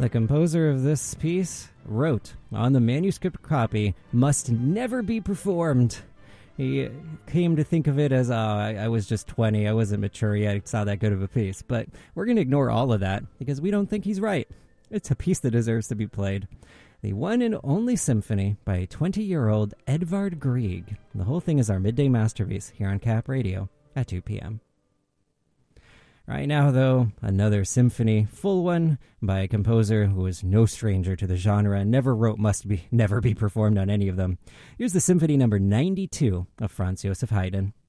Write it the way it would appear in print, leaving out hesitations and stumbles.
The composer of this piece wrote on the manuscript copy, "Must never be performed." He came to think of it as, I was just 20, I wasn't mature yet, it's not that good of a piece. But we're going to ignore all of that because we don't think he's right. It's a piece that deserves to be played. The one and only symphony by 20-year-old Edvard Grieg. The whole thing is our midday masterpiece here on Cap Radio at 2 p.m. Right now, though, another symphony, full one, by a composer who is no stranger to the genre and never wrote never be performed on any of them. Here's the Symphony number 92 of Franz Joseph Haydn.